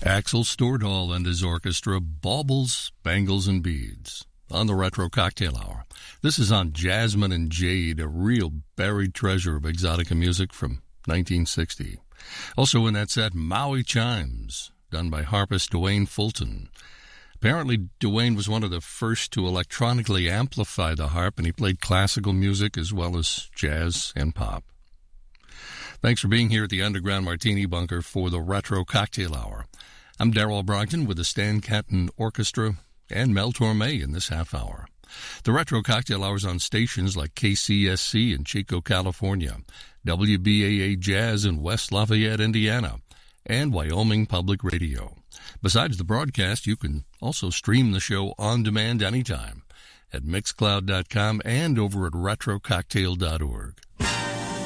Axel Stordahl and his orchestra, Baubles, Bangles, and Beads, on the Retro Cocktail Hour. This is on Jasmine and Jade, a real buried treasure of exotica music from 1960. Also in that set, Maui Chimes, done by harpist Dwayne Fulton. Apparently, Dwayne was one of the first to electronically amplify the harp, and he played classical music as well as jazz and pop. Thanks for being here at the Underground Martini Bunker for the Retro Cocktail Hour. I'm Darrell Brogdon with the Stan Kenton Orchestra and Mel Torme in this half hour. The Retro Cocktail Hour is on stations like KCSC in Chico, California, WBAA Jazz in West Lafayette, Indiana, and Wyoming Public Radio. Besides the broadcast, you can also stream the show on demand anytime at Mixcloud.com and over at RetroCocktail.org.